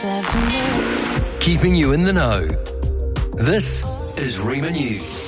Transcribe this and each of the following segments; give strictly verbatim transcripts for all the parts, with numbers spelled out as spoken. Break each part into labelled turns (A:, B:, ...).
A: Keeping you in the know. This is Rima News.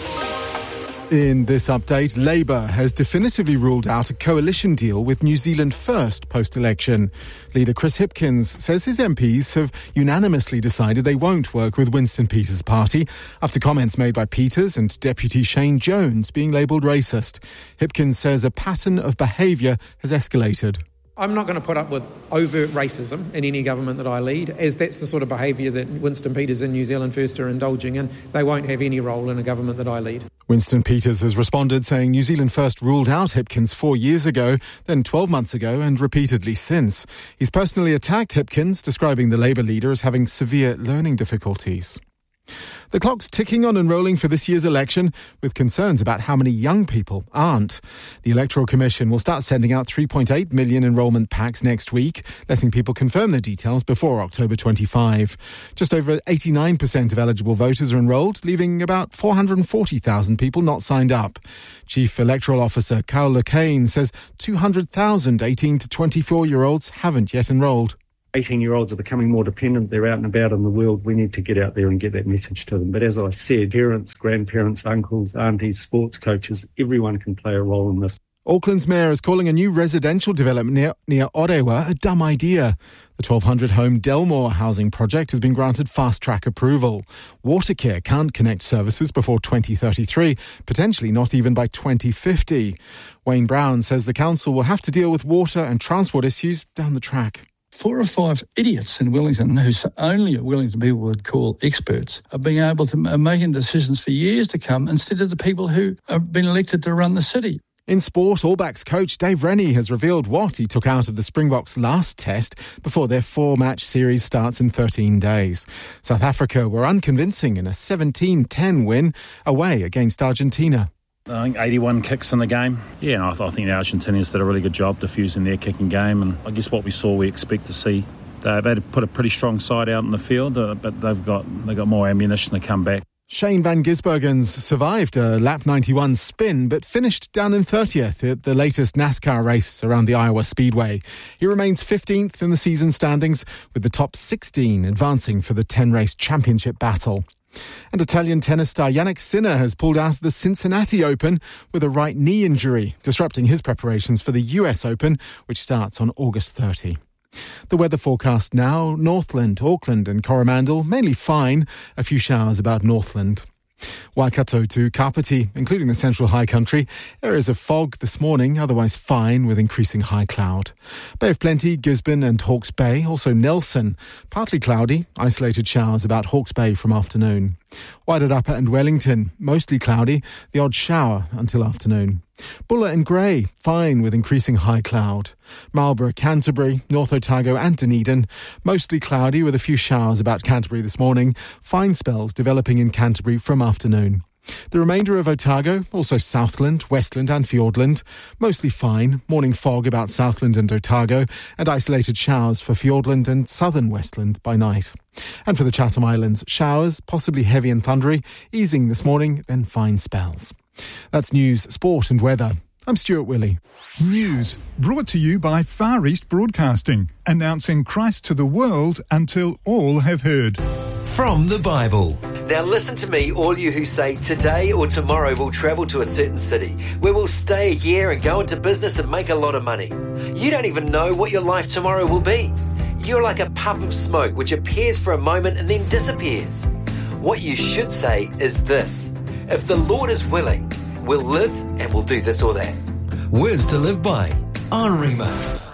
B: In this update, Labour has definitively ruled out a coalition deal with New Zealand First post-election. Leader Chris Hipkins says his M Ps have unanimously decided they won't work with Winston Peters' party after comments made by Peters and Deputy Shane Jones being labelled racist. Hipkins says a pattern of behaviour has escalated.
C: I'm not going to put up with overt racism in any government that I lead, as that's the sort of behaviour that Winston Peters and New Zealand First are indulging in. They won't have any role in a government that I lead.
B: Winston Peters has responded saying New Zealand First ruled out Hipkins four years ago, then twelve months ago and repeatedly since. He's personally attacked Hipkins, describing the Labour leader as having severe learning difficulties. The clock's ticking on and rolling for this year's election, with concerns about how many young people aren't. The Electoral Commission will start sending out three point eight million enrolment packs next week, letting people confirm their details before October twenty-fifth. Just over eighty-nine percent of eligible voters are enrolled, leaving about four hundred forty thousand people not signed up. Chief Electoral Officer Carl Kane says two hundred thousand eighteen to twenty-four-year-olds haven't yet enrolled.
D: eighteen-year-olds are becoming more dependent. They're out and about in the world. We need to get out there and get that message to them. But as I said, parents, grandparents, uncles, aunties, sports coaches, everyone can play a role in this.
B: Auckland's mayor is calling a new residential development near, near Orewa a dumb idea. The twelve hundred home Delmore housing project has been granted fast-track approval. Watercare can't connect services before twenty thirty-three, potentially not even by twenty fifty. Wayne Brown says the council will have to deal with water and transport issues down the track.
E: Four or five idiots in Wellington who only Wellington people would call experts are being able to are making decisions for years to come instead of the people who have been elected to run the city.
B: In sport, All Blacks coach Dave Rennie has revealed what he took out of the Springboks' last test before their four-match series starts in thirteen days. South Africa were unconvincing in a seventeen ten win away against Argentina.
F: I think eighty-one kicks in the game. Yeah, and I, th- I think the Argentinians did a really good job diffusing their kicking game, and I guess what we saw we expect to see. They've had to put a pretty strong side out in the field, uh, but they've got they got more ammunition to come back.
B: Shane van Gisbergens survived a lap ninety-one spin, but finished down in thirtieth at the latest NASCAR race around the Iowa Speedway. He remains fifteenth in the season standings, with the top sixteen advancing for the ten-race championship battle. And Italian tennis star Jannik Sinner has pulled out of the Cincinnati Open with a right knee injury, disrupting his preparations for the U S Open, which starts on August thirtieth. The weather forecast now: Northland, Auckland and Coromandel, mainly fine, a few showers about Northland. Waikato to Kapiti, including the central high country. Areas of fog this morning, otherwise fine with increasing high cloud. Bay of Plenty, Gisborne and Hawke's Bay, also Nelson. Partly cloudy, isolated showers about Hawke's Bay from afternoon. Wairarapa and Wellington, mostly cloudy, the odd shower until afternoon. Bulla and Grey, fine with increasing high cloud. Marlborough, Canterbury, North Otago and Dunedin, mostly cloudy with a few showers about Canterbury this morning. Fine spells developing in Canterbury from afternoon. The remainder of Otago, also Southland, Westland and Fiordland, mostly fine, morning fog about Southland and Otago, and isolated showers for Fiordland and southern Westland by night. And for the Chatham Islands, showers, possibly heavy and thundery, easing this morning, then fine spells. That's news, sport and weather. I'm Stuart Willey.
G: News brought to you by Far East Broadcasting, announcing Christ to the world until all have heard.
A: From the Bible. Now listen to me, all you who say today or tomorrow we'll travel to a certain city where we'll stay a year and go into business and make a lot of money. You don't even know what your life tomorrow will be. You're like a puff of smoke which appears for a moment and then disappears. What you should say is this: if the Lord is willing, we'll live and we'll do this or that. Words to live by on Rima.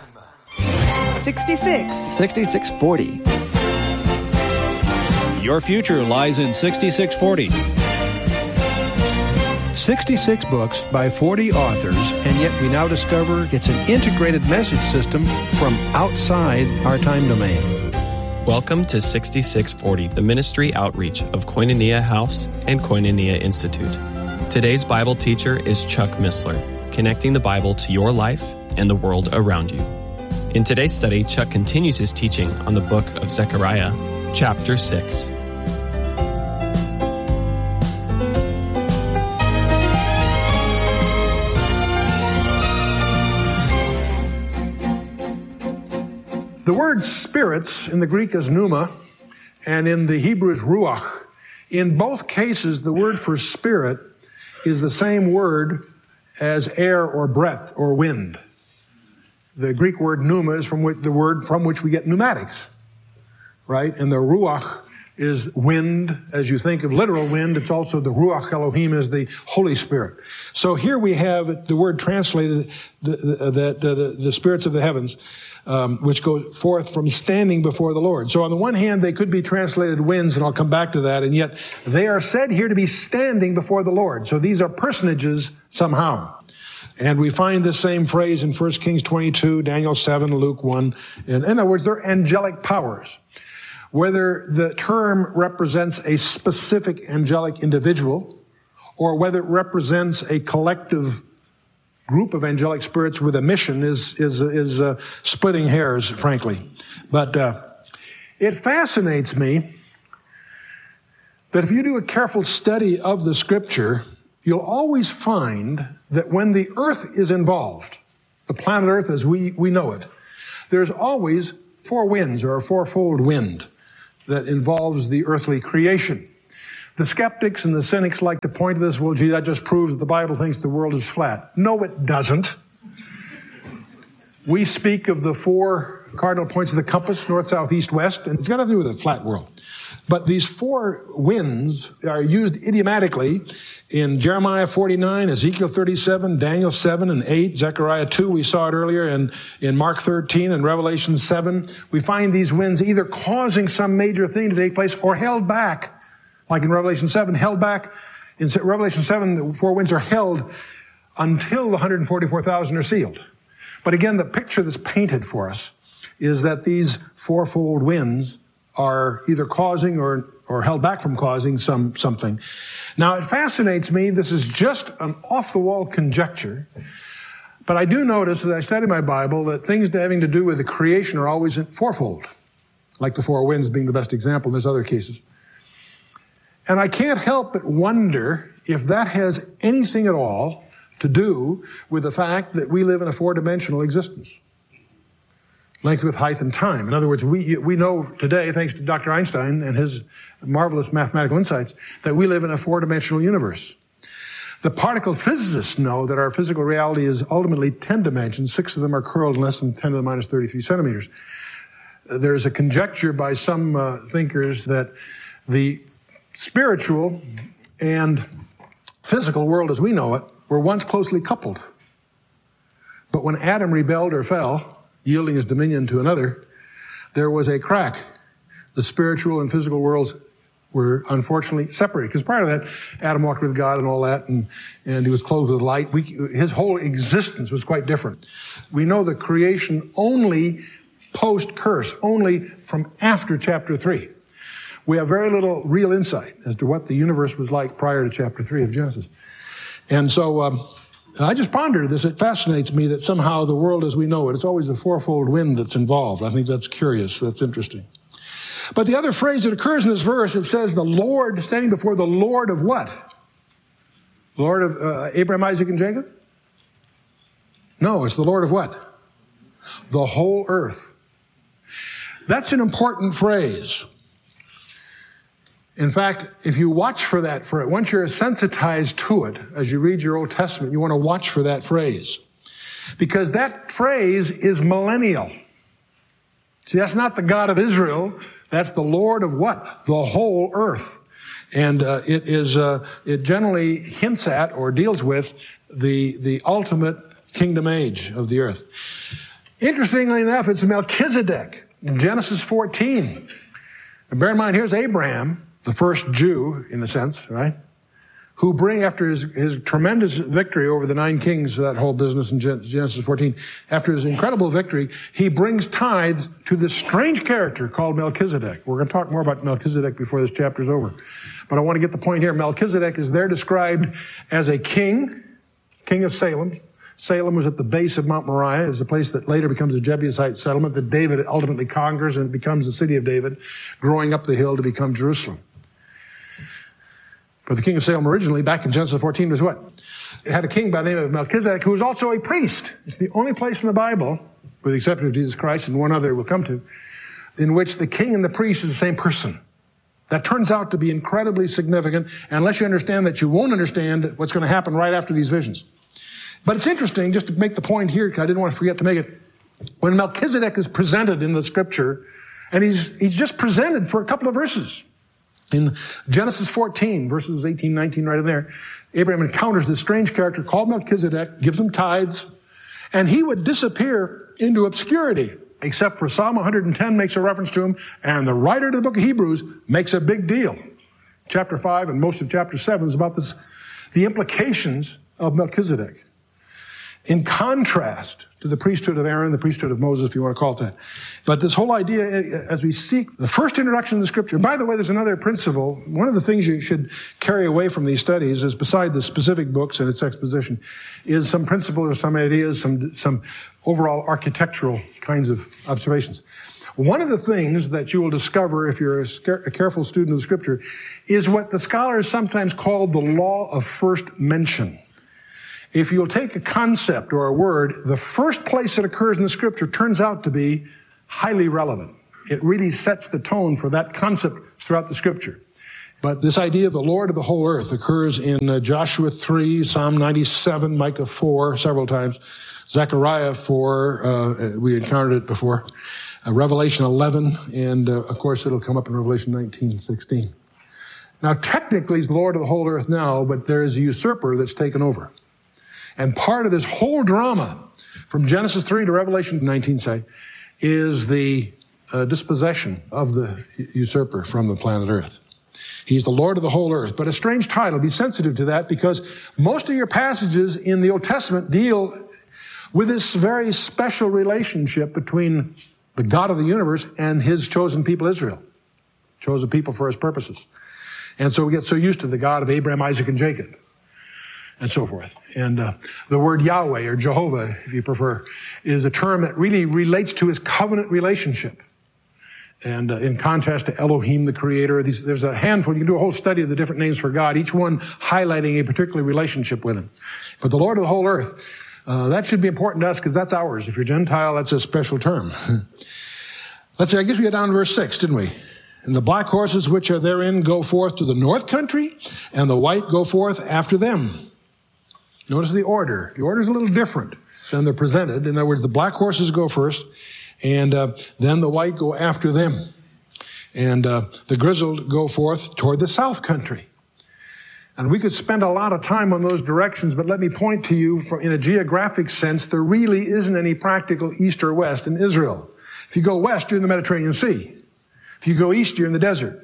H: sixty-six.
I: sixty-six forty.
J: Your future lies in sixty-six forty.
K: sixty-six books by forty authors, and yet we now discover it's an integrated message system from outside our time domain.
L: Welcome to sixty-six forty, the ministry outreach of Koinonia House and Koinonia Institute. Today's Bible teacher is Chuck Missler, connecting the Bible to your life and the world around you. In today's study, Chuck continues his teaching on the book of Zechariah, chapter six.
H: The word spirits in the Greek is pneuma, and in the Hebrew is ruach. In both cases, the word for spirit is the same word as air or breath or wind. The Greek word pneuma is from which, the word from which we get pneumatics, right? And the ruach is wind. As you think of literal wind, it's also the Ruach Elohim is the Holy Spirit. So here we have the word translated, the, the, the, the, the spirits of the heavens, um, which go forth from standing before the Lord. So on the one hand, they could be translated winds, and I'll come back to that, and yet they are said here to be standing before the Lord. So these are personages somehow. And we find the same phrase in First Kings twenty-two, Daniel seven, Luke one. In, in other words, they're angelic powers. Whether the term represents a specific angelic individual or whether it represents a collective group of angelic spirits with a mission is is is uh, splitting hairs, frankly. But uh, it fascinates me that if you do a careful study of the Scripture, you'll always find that when the earth is involved, the planet Earth as we, we know it, there's always four winds or a fourfold wind that involves the earthly creation. The skeptics and the cynics like to point to this, well, gee, that just proves that the Bible thinks the world is flat. No, it doesn't. We speak of the four cardinal points of the compass, north, south, east, west, and it's got nothing to do with a flat world. But these four winds are used idiomatically in Jeremiah forty-nine, Ezekiel thirty-seven, Daniel seven and eight, Zechariah two, we saw it earlier, and in Mark thirteen and Revelation seven. We find these winds either causing some major thing to take place or held back, like in Revelation seven, held back. In Revelation seven, the four winds are held until the one hundred forty-four thousand are sealed. But again, the picture that's painted for us is that these fourfold winds are either causing or, or held back from causing some something. Now, it fascinates me. This is just an off-the-wall conjecture. But I do notice as I study my Bible that things having to do with the creation are always fourfold, like the four winds being the best example. There's other cases. And I can't help but wonder if that has anything at all to do with the fact that we live in a four-dimensional existence. Length, width, height, and time. In other words, we we know today, thanks to Doctor Einstein and his marvelous mathematical insights, that we live in a four-dimensional universe. The particle physicists know that our physical reality is ultimately ten dimensions. Six of them are curled in less than ten to the minus thirty-three centimeters. There's a conjecture by some uh, thinkers that the spiritual and physical world as we know it were once closely coupled. But when Adam rebelled or fell, yielding his dominion to another, there was a crack. The spiritual and physical worlds were unfortunately separated. Because prior to that, Adam walked with God and all that, and, and he was clothed with light. We, his whole existence was quite different. We know the creation only post-curse, only from after chapter three. We have very little real insight as to what the universe was like prior to chapter three of Genesis. And so, um, I just ponder this. It fascinates me that somehow the world as we know it, it's always a fourfold wind that's involved. I think that's curious. That's interesting. But the other phrase that occurs in this verse, it says the Lord, standing before the Lord of what? The Lord of uh, Abraham, Isaac, and Jacob? No, it's the Lord of what? The whole earth. That's an important phrase. In fact, if you watch for that, for it, once you're sensitized to it, as you read your Old Testament, you want to watch for that phrase. Because that phrase is millennial. See, that's not the God of Israel. That's the Lord of what? The whole earth. And uh, it is, uh, it generally hints at or deals with the, the ultimate kingdom age of the earth. Interestingly enough, it's Melchizedek in Genesis fourteen. And bear in mind, here's Abraham, the first Jew, in a sense, right? Who bring, after his, his tremendous victory over the nine kings, that whole business in Genesis fourteen, after his incredible victory, he brings tithes to this strange character called Melchizedek. We're going to talk more about Melchizedek before this chapter's over. But I want to get the point here. Melchizedek is there described as a king, king of Salem. Salem was at the base of Mount Moriah. It's a place that later becomes a Jebusite settlement that David ultimately conquers and becomes the city of David, growing up the hill to become Jerusalem. But the king of Salem originally, back in Genesis fourteen, was what? It had a king by the name of Melchizedek, who was also a priest. It's the only place in the Bible with the exception of Jesus Christ and one other we'll come to, in which the king and the priest is the same person. That turns out to be incredibly significant. And unless you understand that, you won't understand what's going to happen right after these visions. But it's interesting, just to make the point here, because I didn't want to forget to make it, when Melchizedek is presented in the scripture, and he's, he's just presented for a couple of verses. In Genesis fourteen, verses eighteen, nineteen, right in there, Abraham encounters this strange character called Melchizedek, gives him tithes, and he would disappear into obscurity, except for Psalm one hundred ten makes a reference to him, and the writer of the book of Hebrews makes a big deal. Chapter five and most of chapter seven is about this, the implications of Melchizedek. In contrast to the priesthood of Aaron, the priesthood of Moses, if you want to call it that. But this whole idea, as we seek the first introduction in the scripture, and by the way, there's another principle. One of the things you should carry away from these studies is, beside the specific books and its exposition, is some principles or some ideas, some, some overall architectural kinds of observations. One of the things that you will discover if you're a, a careful student of the scripture is what the scholars sometimes call the law of first mention. If you'll take a concept or a word, the first place it occurs in the scripture turns out to be highly relevant. It really sets the tone for that concept throughout the scripture. But this idea of the Lord of the whole earth occurs in uh, Joshua three, Psalm ninety-seven, Micah four, several times, Zechariah four, uh, we encountered it before, uh, Revelation eleven, and uh, of course it'll come up in Revelation nineteen, sixteen. Now technically he's the Lord of the whole earth now, but there is a usurper that's taken over. And part of this whole drama, from Genesis three to Revelation nineteen, say, is the uh, dispossession of the usurper from the planet Earth. He's the Lord of the whole earth. But a strange title. Be sensitive to that, because most of your passages in the Old Testament deal with this very special relationship between the God of the universe and his chosen people Israel. Chosen people for his purposes. And so we get so used to the God of Abraham, Isaac, and Jacob, and so forth. And uh, the word Yahweh, or Jehovah, if you prefer, is a term that really relates to his covenant relationship. And uh, in contrast to Elohim, the creator, these, there's a handful. You can do a whole study of the different names for God, each one highlighting a particular relationship with him. But the Lord of the whole earth, uh, that should be important to us, because that's ours. If you're Gentile, that's a special term. Let's see, I guess we got down to verse six, didn't we? And the black horses which are therein go forth to the north country, and the white go forth after them. Notice the order. The order is a little different than they're presented. In other words, the black horses go first, and uh, then the white go after them. And uh, the grizzled go forth toward the south country. And we could spend a lot of time on those directions, but let me point to you, for, in a geographic sense, there really isn't any practical east or west in Israel. If you go west, you're in the Mediterranean Sea. If you go east, you're in the desert.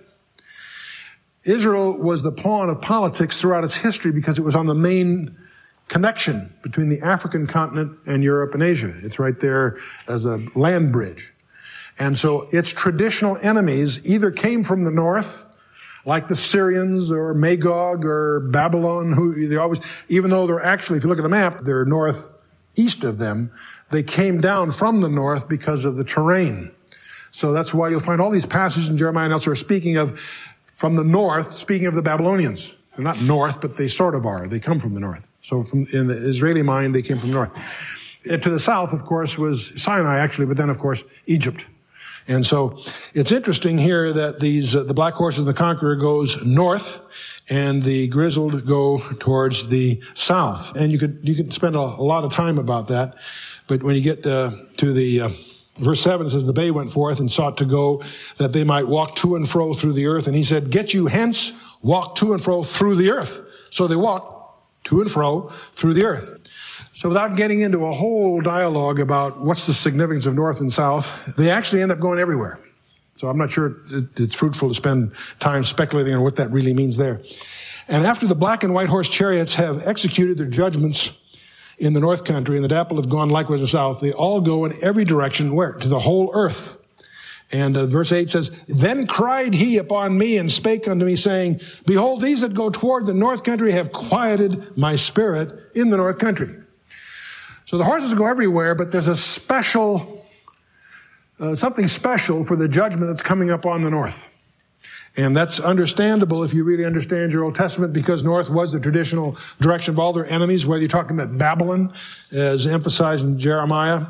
H: Israel was the pawn of politics throughout its history because it was on the main connection between the African continent and Europe and Asia. It's right there as a land bridge. And so its traditional enemies either came from the north, like the Syrians or Magog or Babylon, who they always, even though they're actually, if you look at a map, they're northeast of them, they came down from the north because of the terrain. So that's why you'll find all these passages in Jeremiah and elsewhere speaking of, from the north, speaking of the Babylonians. They're not north, but they sort of are. They come from the north. So from, in the Israeli mind, they came from the north. And to the south, of course, was Sinai, actually, but then, of course, Egypt. And so it's interesting here that these uh, the black horses and the conqueror goes north, and the grizzled go towards the south. And you could you could spend a, a lot of time about that. But when you get uh, to the uh, verse seven, it says, the bay went forth and sought to go that they might walk to and fro through the earth. And he said, get you hence, walk to and fro through the earth. So they walked to and fro through the earth. So without getting into a whole dialogue about what's the significance of north and south, they actually end up going everywhere. So I'm not sure it's fruitful to spend time speculating on what that really means there. And after the black and white horse chariots have executed their judgments in the north country, and the dapple have gone likewise to the south, they all go in every direction. Where? To the whole earth. And uh, verse eight says, then cried he upon me and spake unto me, saying, behold, these that go toward the north country have quieted my spirit in the north country. So the horses go everywhere, but there's a special, uh, something special for the judgment that's coming up on the north. And that's understandable if you really understand your Old Testament, because north was the traditional direction of all their enemies, whether you're talking about Babylon, as emphasized in Jeremiah,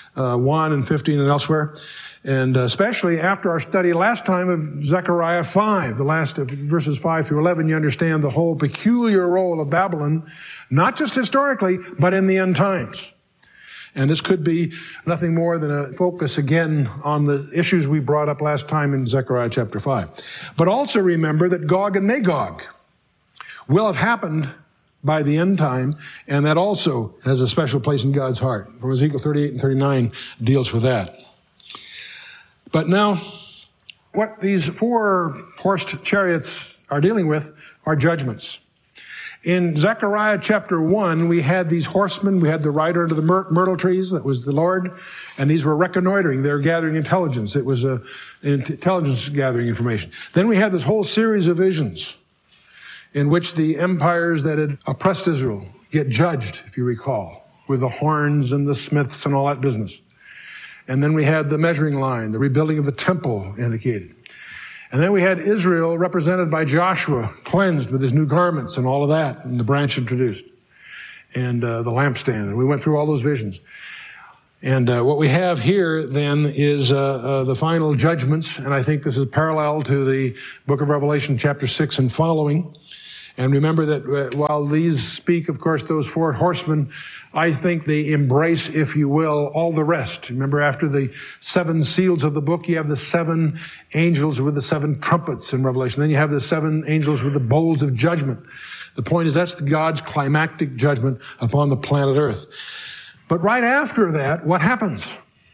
H: uh, one and fifteen and elsewhere. And especially after our study last time of Zechariah five, the last of verses five through eleven, you understand the whole peculiar role of Babylon, not just historically, but in the end times. And this could be nothing more than a focus again on the issues we brought up last time in Zechariah chapter five. But also remember that Gog and Magog will have happened by the end time, and that also has a special place in God's heart. From Ezekiel thirty-eight and thirty-nine deals with that. But now, what these four horsed chariots are dealing with are judgments. In Zechariah chapter one, we had these horsemen, we had the rider under the myr- myrtle trees, that was the Lord, and these were reconnoitering, they were gathering intelligence. It was a intelligence gathering information. Then we had this whole series of visions in which the empires that had oppressed Israel get judged, if you recall, with the horns and the smiths and all that business. And then we had the measuring line, the rebuilding of the temple indicated. And then we had Israel represented by Joshua, cleansed with his new garments and all of that, and the branch introduced, and uh, the lampstand. And we went through all those visions. And uh, what we have here then is uh, uh, the final judgments, and I think this is parallel to the book of Revelation chapter six and following. And remember that uh, while these speak, of course, those four horsemen, I think they embrace, if you will, all the rest. Remember, after the seven seals of the book, you have the seven angels with the seven trumpets in Revelation. Then you have the seven angels with the bowls of judgment. The point is that's God's climactic judgment upon the planet Earth. But right after that, what happens?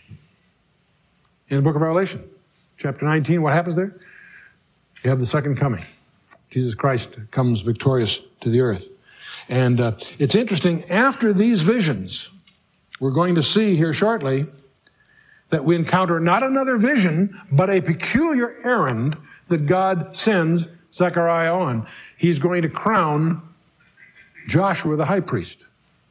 H: In the book of Revelation, chapter nineteen, what happens there? You have the second coming. Jesus Christ comes victorious to the earth. And uh, it's interesting, after these visions, we're going to see here shortly that we encounter not another vision, but a peculiar errand that God sends Zechariah on. He's going to crown Joshua the high priest.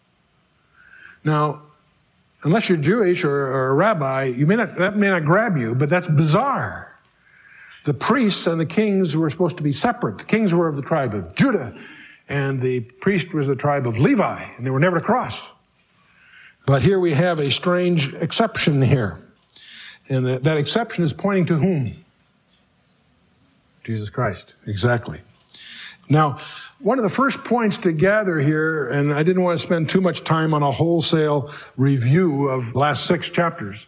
H: Now, unless you're Jewish or, or a rabbi, you may not, that may not grab you, but that's bizarre. The priests and the kings were supposed to be separate. The kings were of the tribe of Judah, and the priest was the tribe of Levi, and they were never to cross. But here we have a strange exception here. And that, that exception is pointing to whom? Jesus Christ, exactly. Now, one of the first points to gather here, and I didn't want to spend too much time on a wholesale review of the last six chapters,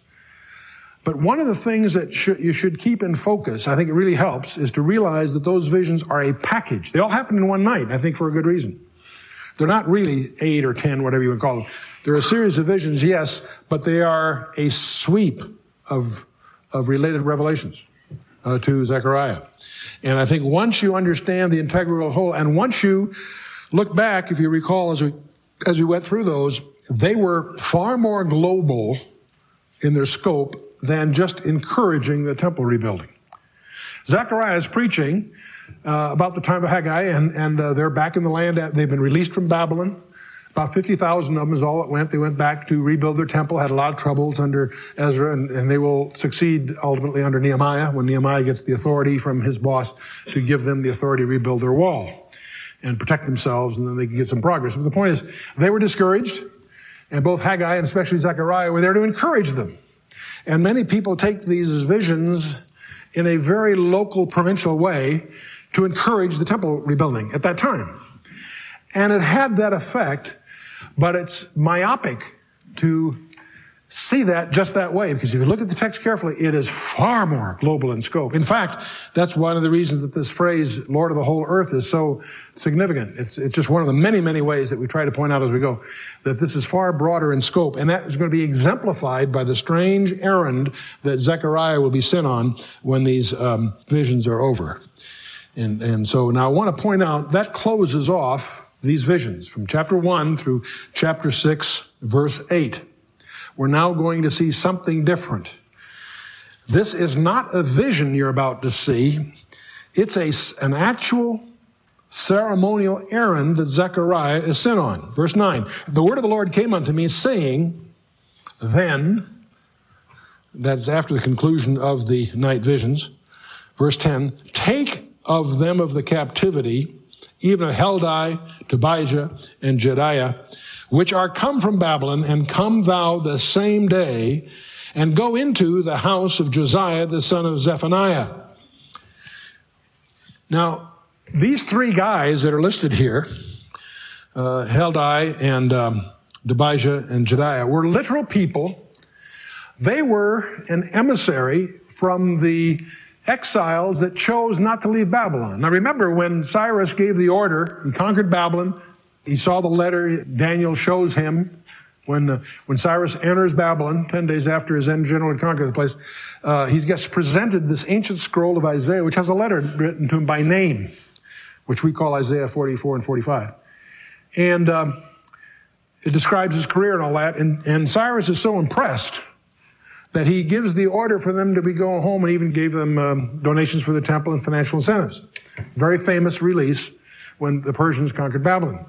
H: but one of the things that should, you should keep in focus, I think it really helps, is to realize that those visions are a package. They all happen in one night, I think for a good reason. They're not really eight or ten, whatever you would call them. They're a series of visions, yes, but they are a sweep of, of related revelations uh, to Zechariah. And I think once you understand the integral whole, and once you look back, if you recall, as we, as we went through those, they were far more global in their scope than just encouraging the temple rebuilding. Zechariah is preaching uh, about the time of Haggai, and, and uh, they're back in the land. They've been released from Babylon. About fifty thousand of them is all it went. They went back to rebuild their temple, had a lot of troubles under Ezra, and, and they will succeed ultimately under Nehemiah, when Nehemiah gets the authority from his boss to give them the authority to rebuild their wall and protect themselves, and then they can get some progress. But the point is, they were discouraged, and both Haggai and especially Zechariah were there to encourage them. And many people take these visions in a very local, provincial way to encourage the temple rebuilding at that time. And it had that effect, but it's myopic to see that just that way, because if you look at the text carefully, it is far more global in scope. In fact, that's one of the reasons that this phrase, Lord of the whole earth, is so significant. It's, it's just one of the many, many ways that we try to point out as we go, that this is far broader in scope, and that is going to be exemplified by the strange errand that Zechariah will be sent on when these um, visions are over. And, and so now I want to point out that closes off these visions from chapter one through chapter six, verse eight. We're now going to see something different. This is not a vision you're about to see. It's a, an actual ceremonial errand that Zechariah is sent on. Verse nine, the word of the Lord came unto me, saying, then, that's after the conclusion of the night visions. Verse ten, take of them of the captivity, even of Heldai, Tobijah, and Jedaiah, which are come from Babylon, and come thou the same day, and go into the house of Josiah the son of Zephaniah. Now, these three guys that are listed here, uh, Heldai and um, Tobijah and Jedaiah, were literal people. They were an emissary from the exiles that chose not to leave Babylon. Now remember, when Cyrus gave the order, he conquered Babylon. He saw the letter Daniel shows him when uh, when Cyrus enters Babylon, ten days after his end general had conquered the place. Uh, he gets presented this ancient scroll of Isaiah, which has a letter written to him by name, which we call Isaiah forty-four and forty-five. And um, it describes his career and all that. And, and Cyrus is so impressed that he gives the order for them to be going home, and even gave them um, donations for the temple and financial incentives. Very famous release when the Persians conquered Babylon.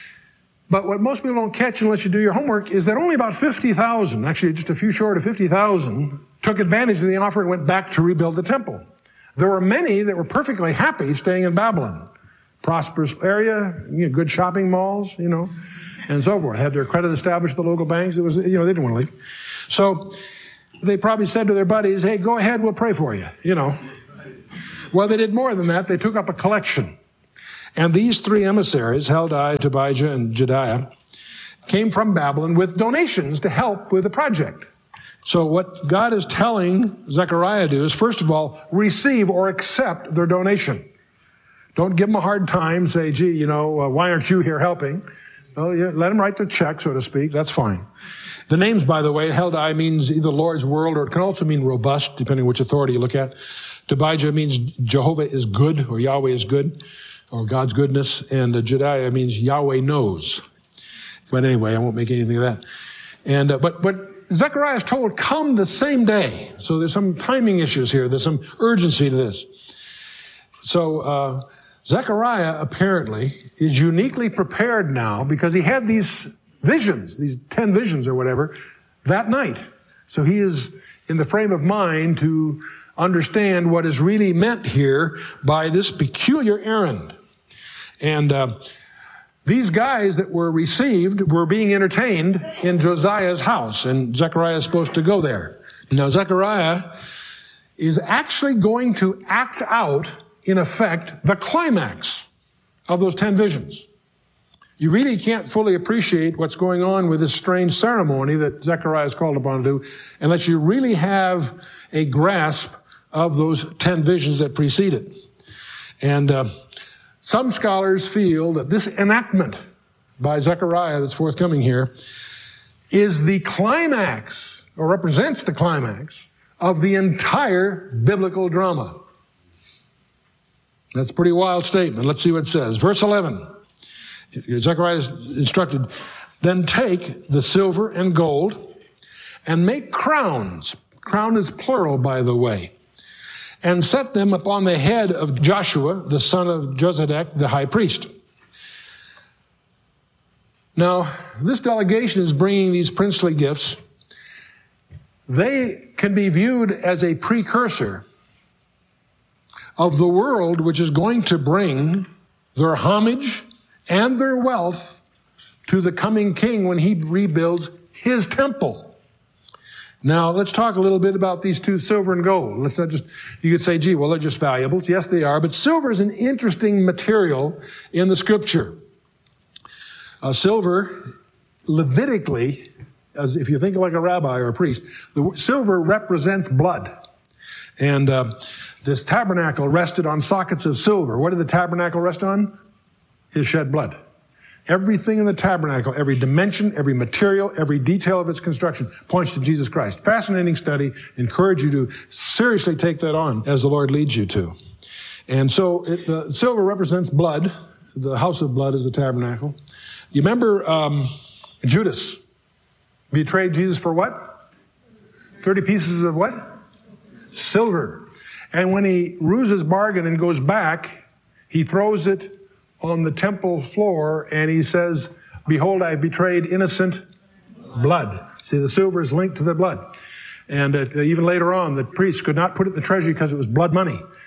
H: But what most people don't catch unless you do your homework is that only about fifty thousand, actually just a few short of fifty thousand, took advantage of the offer and went back to rebuild the temple. There were many that were perfectly happy staying in Babylon. Prosperous area, you know, good shopping malls, you know, and so forth. Had their credit established at the local banks. It was, you know, they didn't want to leave. So they probably said to their buddies, hey, go ahead, we'll pray for you, you know. Well, they did more than that. They took up a collection. And these three emissaries, Heldai, Tobijah, and Jedaiah, came from Babylon with donations to help with the project. So what God is telling Zechariah to do is, first of all, receive or accept their donation. Don't give them a hard time, say, gee, you know, uh, why aren't you here helping? Well, yeah, let them write the check, so to speak. That's fine. The names, by the way, Heldai means either Lord's world, or it can also mean robust, depending which authority you look at. Tobijah means Jehovah is good, or Yahweh is good, or God's goodness. And uh, Jedaiah means Yahweh knows. But anyway, I won't make anything of that. And uh, but but Zechariah is told, come the same day. So there's some timing issues here. There's some urgency to this. So uh Zechariah apparently is uniquely prepared now because he had these visions, these ten visions or whatever, that night. So he is in the frame of mind to understand what is really meant here by this peculiar errand. And uh, these guys that were received were being entertained in Josiah's house, and Zechariah is supposed to go there. Now, Zechariah is actually going to act out, in effect, the climax of those ten visions. You really can't fully appreciate what's going on with this strange ceremony that Zechariah is called upon to do unless you really have a grasp of those ten visions that precede it. And uh, some scholars feel that this enactment by Zechariah that's forthcoming here is the climax, or represents the climax, of the entire biblical drama. That's a pretty wild statement. Let's see what it says. Verse eleven. Zechariah is instructed, then take the silver and gold and make crowns. Crown is plural, by the way. And set them upon the head of Joshua, the son of Josedek, the high priest. Now, this delegation is bringing these princely gifts. They can be viewed as a precursor of the world which is going to bring their homage and their wealth to the coming king when he rebuilds his temple. Now, let's talk a little bit about these two, silver and gold. Let's not just, you could say, gee, well, they're just valuables. Yes, they are. But silver is an interesting material in the scripture. Uh, silver, Levitically, as if you think like a rabbi or a priest, the silver represents blood. And uh, this tabernacle rested on sockets of silver. What did the tabernacle rest on? His shed blood. Everything in the tabernacle, every dimension, every material, every detail of its construction points to Jesus Christ. Fascinating study. Encourage you to seriously take that on as the Lord leads you to. And so it, the silver represents blood. The house of blood is the tabernacle. You remember um, Judas betrayed Jesus for what? thirty pieces of what? Silver. And when he rues his bargain and goes back, he throws it on the temple floor, and he says, behold, I betrayed innocent blood. See, the silver is linked to the blood. And uh, even later on, the priests could not put it in the treasury because it was blood money.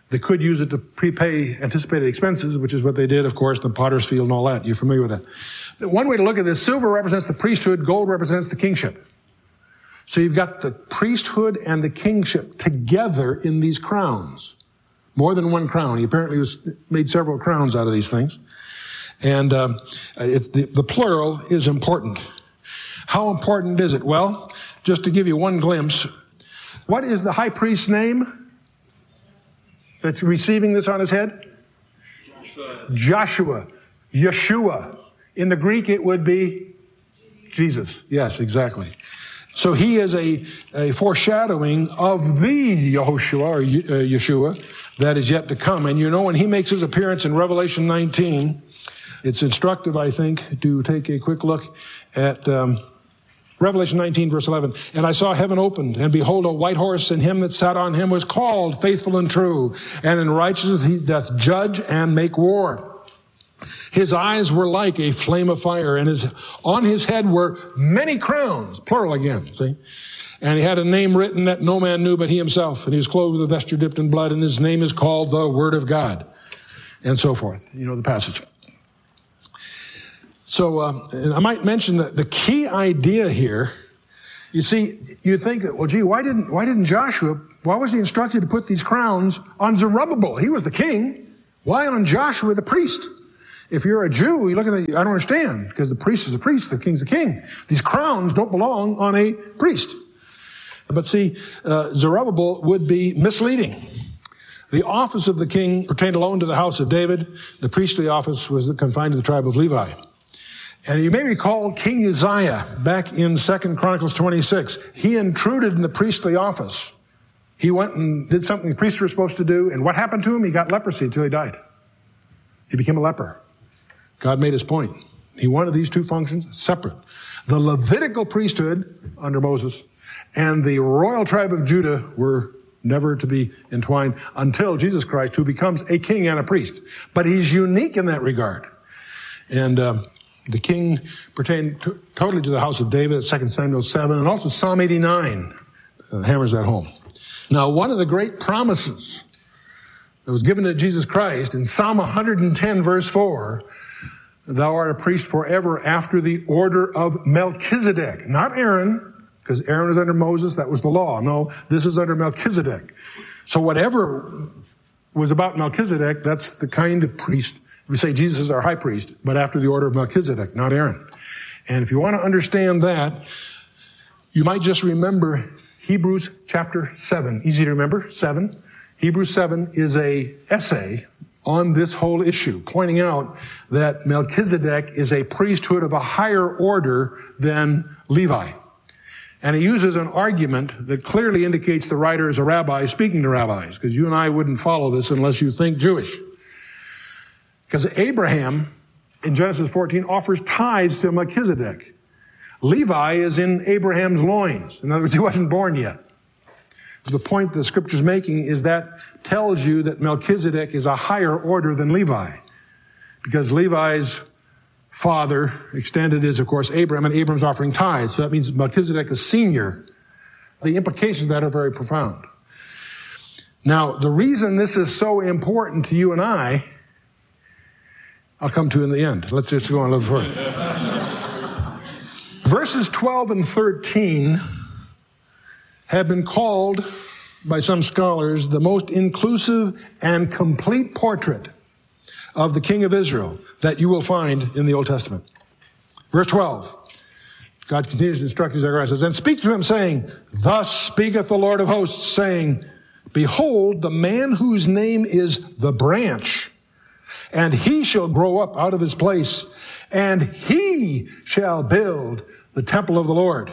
H: They could use it to prepay anticipated expenses, which is what they did, of course, in the potter's field and all that. You're familiar with that. One way to look at this, silver represents the priesthood, gold represents the kingship. So you've got the priesthood and the kingship together in these crowns. More than one crown. He apparently was made several crowns out of these things. And um, it's the, the plural is important. How important is it? Well, just to give you one glimpse, what is the high priest's name that's receiving this on his head? Joshua. Joshua. Yeshua. In the Greek, it would be Jesus. Yes, exactly. So he is a, a foreshadowing of the Yehoshua, or Yeshua, that is yet to come. And you know, when he makes his appearance in Revelation nineteen, it's instructive, I think, to take a quick look at um, Revelation nineteen, verse eleven. And I saw heaven opened, and behold, a white horse, and him that sat on him was called Faithful and True, and in righteousness he doth judge and make war. His eyes were like a flame of fire, and his, on his head were many crowns, plural again, see? And he had a name written that no man knew but he himself, and he was clothed with a vesture dipped in blood, and his name is called the Word of God, and so forth. You know the passage. So, uh, and I might mention that the key idea here, you see, you think that, well, gee, why didn't, why didn't Joshua, why was he instructed to put these crowns on Zerubbabel? He was the king. Why on Joshua the priest? If you're a Jew, you look at that, I don't understand, because the priest is a priest, the king's a king. These crowns don't belong on a priest. But see, uh, Zerubbabel would be misleading. The office of the king pertained alone to the house of David. The priestly office was confined to the tribe of Levi. And you may recall King Uzziah back in Second Chronicles twenty-six. He intruded in the priestly office. He went and did something the priests were supposed to do, and what happened to him? He got leprosy until he died. He became a leper. God made his point. He wanted these two functions separate. The Levitical priesthood under Moses and the royal tribe of Judah were never to be entwined until Jesus Christ, who becomes a king and a priest. But he's unique in that regard. And uh, the king pertained to, totally to the house of David, Second Samuel seven, and also Psalm eighty-nine uh, hammers that home. Now, one of the great promises that was given to Jesus Christ in Psalm one hundred ten, verse four, thou art a priest forever after the order of Melchizedek. Not Aaron, because Aaron was under Moses, that was the law. No, this is under Melchizedek. So whatever was about Melchizedek, that's the kind of priest. We say Jesus is our high priest, but after the order of Melchizedek, not Aaron. And if you want to understand that, you might just remember Hebrews chapter seven. Easy to remember, seven. Hebrews seven is a essay on this whole issue, pointing out that Melchizedek is a priesthood of a higher order than Levi. And he uses an argument that clearly indicates the writer is a rabbi speaking to rabbis, because you and I wouldn't follow this unless you think Jewish. Because Abraham, in Genesis fourteen, offers tithes to Melchizedek. Levi is in Abraham's loins. In other words, he wasn't born yet. The point the scripture's making is that tells you that Melchizedek is a higher order than Levi. Because Levi's father extended is, of course, Abraham, and Abraham's offering tithes. So that means Melchizedek is senior. The implications of that are very profound. Now, the reason this is so important to you and I, I'll come to in the end. Let's just go on a little further. Verses twelve and thirteen have been called by some scholars the most inclusive and complete portrait of the King of Israel that you will find in the Old Testament. Verse twelve, God continues to instruct Zechariah, says, and speak to him, saying, thus speaketh the Lord of hosts, saying, behold, the man whose name is the branch, and he shall grow up out of his place, and he shall build the temple of the Lord.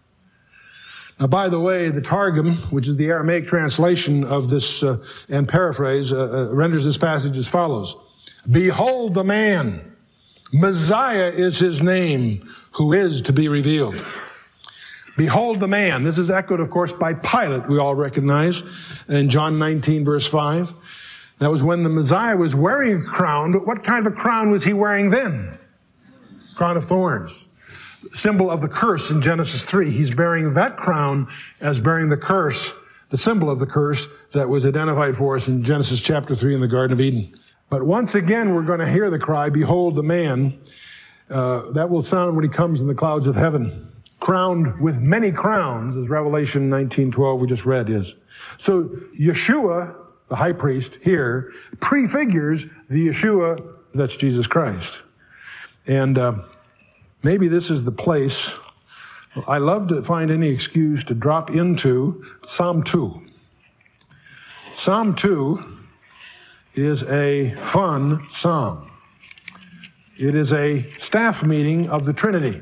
H: Now, by the way, the Targum, which is the Aramaic translation of this uh, and paraphrase, uh, uh, renders this passage as follows. Behold the man, Messiah is his name, who is to be revealed. Behold the man. This is echoed, of course, by Pilate, we all recognize, in John nineteen, verse five. That was when the Messiah was wearing a crown, but what kind of a crown was he wearing then? Crown of thorns. Symbol of the curse in Genesis three. He's bearing that crown as bearing the curse the symbol of the curse that was identified for us in Genesis chapter three in the Garden of Eden. But once again, we're going to hear the cry, behold the man. Uh, that will sound when he comes in the clouds of heaven, crowned with many crowns, as Revelation nineteen twelve we just read is. So Yeshua, the high priest here, prefigures the Yeshua that's Jesus Christ. And uh, maybe this is the place. I love to find any excuse to drop into Psalm two. Psalm two is a fun psalm. It is a staff meeting of the Trinity.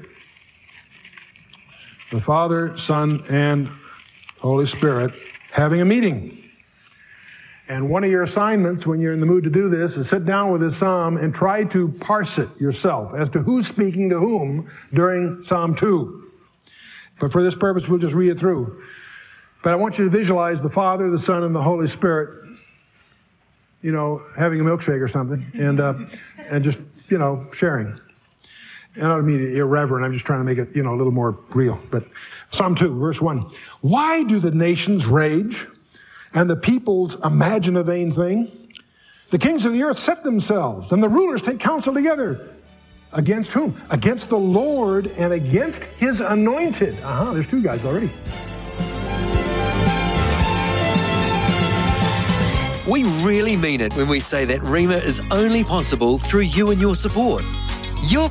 H: The Father, Son, and Holy Spirit having a meeting. And one of your assignments when you're in the mood to do this is sit down with this psalm and try to parse it yourself as to who's speaking to whom during Psalm two. But for this purpose, we'll just read it through. But I want you to visualize the Father, the Son, and the Holy Spirit, you know, having a milkshake or something, and uh, and just, you know, sharing. And I don't mean irreverent. I'm just trying to make it, you know, a little more real. But Psalm two, verse one. Why do the nations rage and the peoples imagine a vain thing? The kings of the earth set themselves, and the rulers take counsel together. Against whom? Against the Lord and against his anointed. Uh-huh, there's two guys already.
A: We really mean it when we say that Rhema is only possible through you and your support. Your